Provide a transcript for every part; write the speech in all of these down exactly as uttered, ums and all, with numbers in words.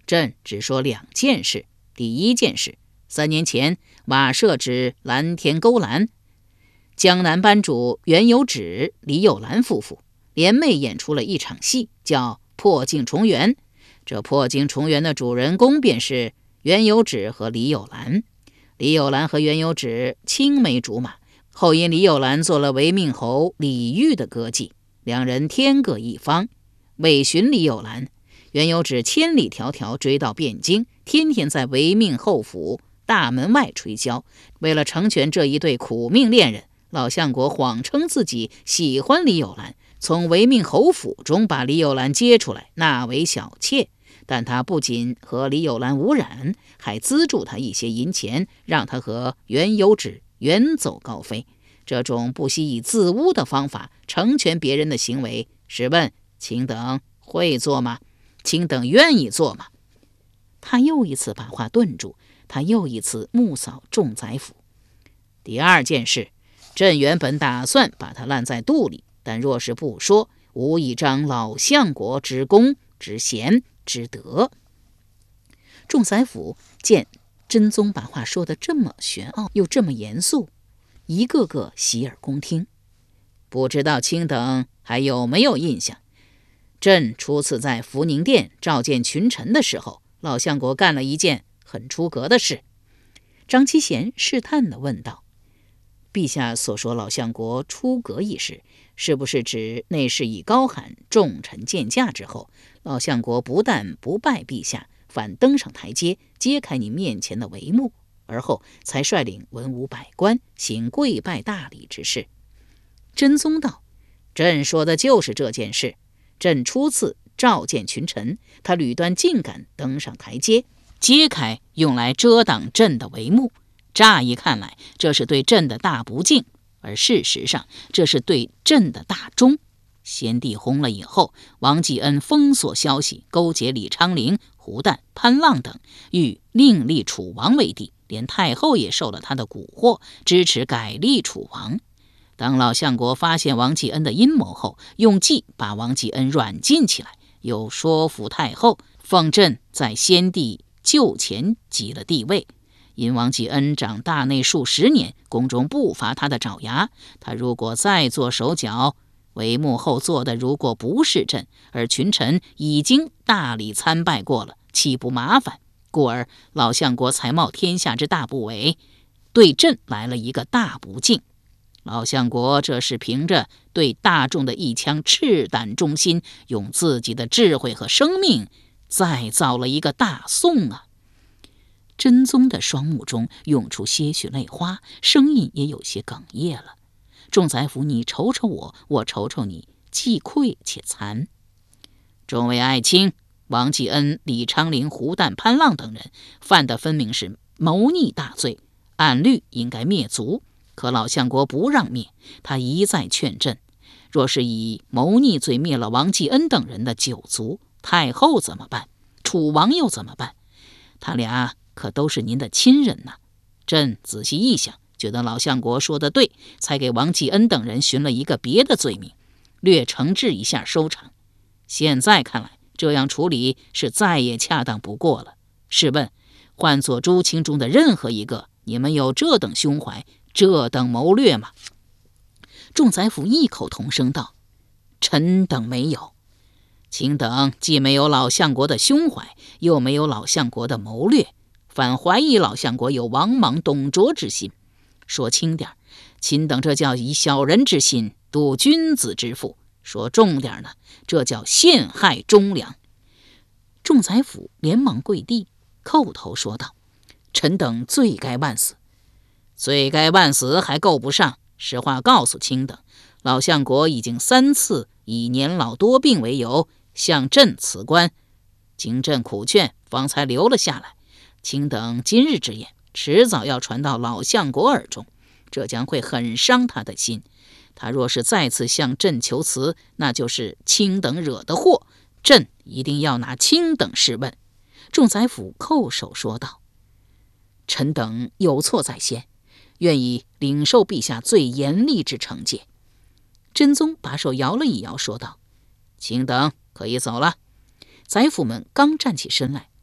朕只说两件事。第一件事，三年前瓦舍之蓝田勾栏，江南班主袁有芷、李有兰夫妇联袂演出了一场戏，叫破镜重圆。这破镜重圆的主人公便是袁有芷和李有兰。李有兰和袁有芷青梅竹马，后因李有兰做了违命侯李煜的歌妓，两人天各一方。为寻李有兰，袁有芷千里迢迢追到汴京，天天在违命侯府大门外吹箫。为了成全这一对苦命恋人，老相国谎称自己喜欢李有兰，从违命侯府中把李有兰接出来纳为小妾。但他不仅和李有兰无染，还资助他一些银钱，让他和袁有芷远走高飞。这种不惜以自污的方法成全别人的行为，试问卿等会做吗？卿等愿意做吗？他又一次把话顿住，他又一次目扫众宰府。第二件事，朕原本打算把他烂在肚里，但若是不说，无以彰老相国之功之贤之德。众宰府见真宗把话说得这么玄奥又这么严肃，一个个洗耳恭听。不知道卿等还有没有印象，朕初次在福宁殿召见群臣的时候，老相国干了一件很出格的事。张七贤试探地问道：陛下所说老相国出格一事，是不是指内侍以高喊众臣见驾之后，老相国不但不拜陛下，反登上台阶，揭开你面前的帷幕，而后才率领文武百官行跪拜大礼之事？真宗道：朕说的就是这件事。朕初次召见群臣，他屡断竟敢登上台阶，揭开用来遮挡朕的帷幕。乍一看来，这是对朕的大不敬，而事实上，这是对朕的大忠。先帝薨了以后，王继恩封锁消息，勾结李昌龄、胡旦、潘浪等，欲另立楚王为帝，连太后也受了他的蛊惑，支持改立楚王。当老相国发现王继恩的阴谋后，用计把王继恩软禁起来，又说服太后奉朕在先帝就前即了帝位。因王继恩掌大内数十年，宫中不乏他的爪牙，他如果再做手脚，帷幕后做的如果不是朕，而群臣已经大礼参拜过了，岂不麻烦？故而老相国才冒天下之大不韪，对朕来了一个大不敬。老相国这是凭着对大众的一腔赤胆忠心，用自己的智慧和生命再造了一个大宋啊！真宗的双目中涌出些许泪花，声音也有些哽咽了。众宰府，你瞅瞅我，我瞅瞅你，既愧且惭。众位爱卿，王继恩、李昌龄、胡旦、潘浪等人犯的分明是谋逆大罪，按律应该灭族，可老相国不让灭，他一再劝朕，若是以谋逆罪灭了王继恩等人的九族，太后怎么办？楚王又怎么办？他俩可都是您的亲人呐！朕仔细一想，觉得老相国说的对，才给王继恩等人寻了一个别的罪名，略惩治一下收场。现在看来，这样处理是再也恰当不过了。试问，换做诸卿中的任何一个，你们有这等胸怀，这等谋略吗？众宰府异口同声道：臣等没有。卿等既没有老相国的胸怀，又没有老相国的谋略，反怀疑老相国有王莽董卓之心。说轻点，卿等这叫以小人之心度君子之腹；说重点呢，这叫陷害忠良。众宰府连忙跪地叩头说道：臣等罪该万死。罪该万死还够不上，实话告诉卿等，老相国已经三次以年老多病为由向朕辞官，经朕苦劝，方才留了下来。卿等今日之言，迟早要传到老相国耳中，这将会很伤他的心。他若是再次向朕求辞，那就是卿等惹的祸，朕一定要拿卿等试问。众宰府叩首说道：臣等有错在先，愿意领受陛下最严厉之惩戒。真宗把手摇了一摇，说道：卿等可以走了。宰府们刚站起身来，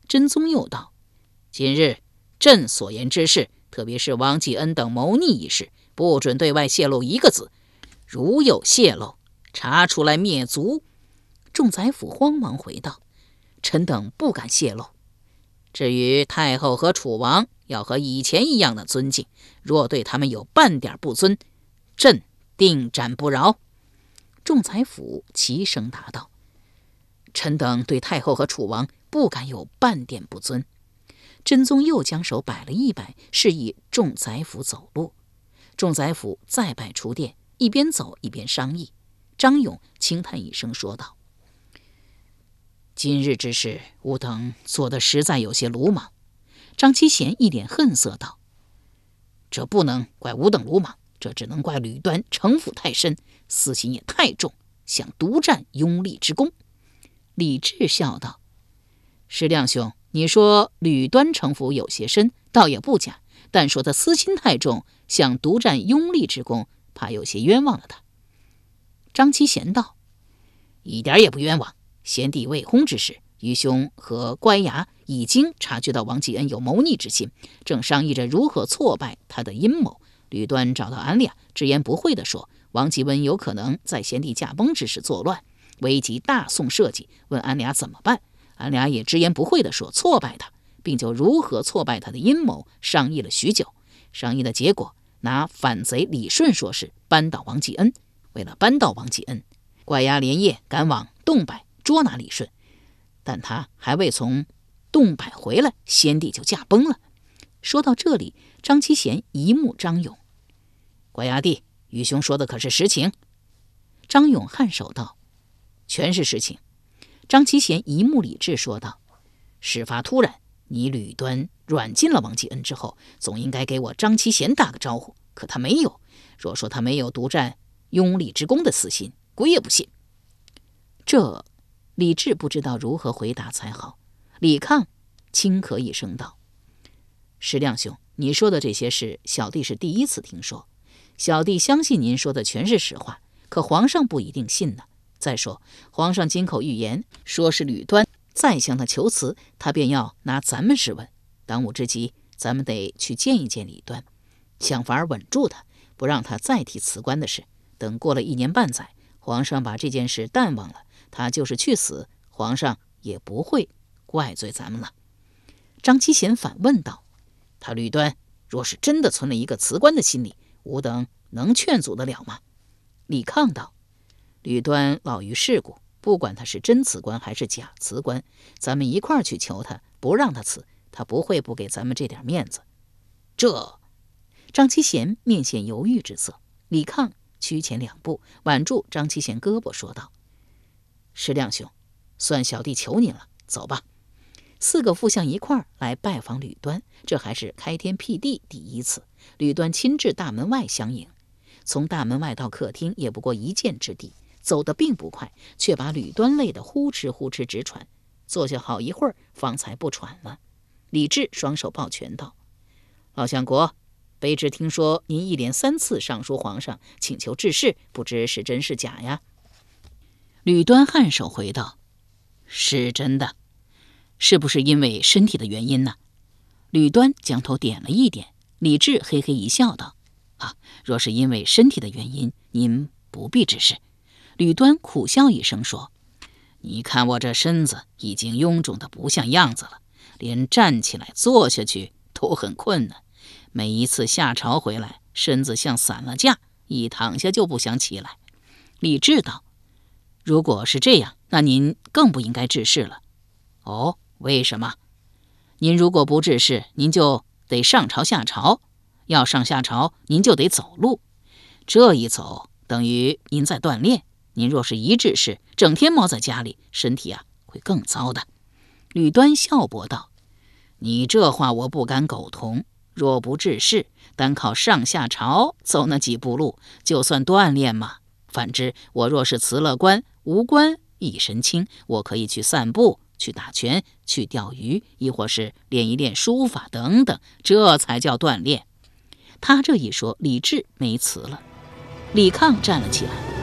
真宗又道：今日朕所言之事，特别是王继恩等谋逆一事，不准对外泄露一个字，如有泄露，查出来灭族。众宰辅慌忙回道：臣等不敢泄露。至于太后和楚王，要和以前一样的尊敬，若对他们有半点不尊，朕定斩不饶。众宰辅齐声答道：臣等对太后和楚王不敢有半点不尊。真宗又将手摆了一摆，示意众宰辅走路。众宰辅再拜出殿，一边走一边商议。张勇轻叹一声说道：今日之事，吾等做的实在有些鲁莽。张七贤一脸恨色道：这不能怪吾等鲁莽，这只能怪吕端城府太深，私心也太重，想独占拥立之功。李治笑道：石亮兄，你说吕端城府有些深，倒也不假，但说他私心太重，想独占拥立之功，怕有些冤枉了他。张七贤道：一点也不冤枉。先帝未薨之时，愚兄和乖牙已经察觉到王继恩有谋逆之心，正商议着如何挫败他的阴谋。吕端找到安利亚，直言不讳地说，王继恩有可能在先帝驾崩之时作乱，危及大宋社稷，问安利亚怎么办。安利亚也直言不讳地说挫败他，并就如何挫败他的阴谋商议了许久。商议的结果，拿反贼李顺说是扳倒王继恩。为了扳倒王继恩，乖牙连夜赶往洞柏捉拿李顺，但他还未从洞柏回来，先帝就驾崩了。说到这里，张七贤一目张勇：乖牙弟，愚兄说的可是实情？张勇颔首道：全是实情。张七贤一目李治说道：事发突然，你吕端软禁了王继恩之后，总应该给我张七贤打个招呼，可他没有。若说他没有独占拥立之功的私心，鬼也不信。这李治不知道如何回答才好。李抗轻咳一声道：石亮兄，你说的这些事，小弟是第一次听说。小弟相信您说的全是实话，可皇上不一定信呢。再说，皇上金口玉言，说是吕端再向他求辞，他便要拿咱们试问。当务之急，咱们得去见一见李端，想法稳住他，不让他再提辞官的事。等过了一年半载，皇上把这件事淡忘了，他就是去死，皇上也不会怪罪咱们了。张七贤反问道：他吕端若是真的存了一个辞官的心理，吾等能劝阻得了吗？李抗道：吕端老于世故，不管他是真辞官还是假辞官，咱们一块儿去求他，不让他辞，他不会不给咱们这点面子。这张七贤面现犹豫之色。李抗趋前两步，挽住张七贤胳膊说道：石亮兄，算小弟求您了，走吧。四个副相一块儿来拜访吕端，这还是开天辟地第一次。吕端亲至大门外相迎，从大门外到客厅也不过一箭之地，走得并不快，却把吕端累得呼哧呼哧直喘。坐下好一会儿，方才不喘了。李治双手抱拳道：老相国，卑职听说您一连三次上书皇上，请求治事，不知是真是假呀？吕端颔首回道：是真的。是不是因为身体的原因呢？吕端将头点了一点。李治嘿嘿一笑道：啊，若是因为身体的原因，您不必治事。吕端苦笑一声说：你看我这身子已经臃肿得不像样子了，连站起来坐下去都很困难。每一次下朝回来，身子像散了架，一躺下就不想起来。李治道：如果是这样，那您更不应该治事了。哦，为什么？您如果不治事，您就得上朝下朝，要上下朝，您就得走路。这一走，等于您在锻炼。您若是一治事，整天猫在家里，身体啊会更糟的。吕端笑驳道：你这话我不敢苟同。若不治事，单靠上下朝走那几步路，就算锻炼吗？反之，我若是辞了官，无官一身轻，我可以去散步，去打拳，去钓鱼，亦或是练一练书法等等，这才叫锻炼。他这一说，李治没词了。李抗站了起来，